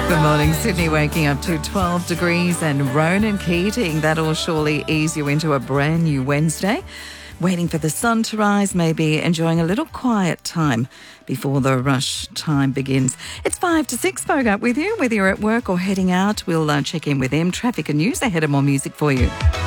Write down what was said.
Good morning, Sydney waking up to 12 degrees and Ronan Keating. That'll surely ease you into a brand new Wednesday. Waiting for the sun to rise, maybe enjoying a little quiet time before the rush time begins. It's 5 to 6, Bogart with you. Whether you're at work or heading out, we'll check in with them. Traffic and news ahead of more music for you.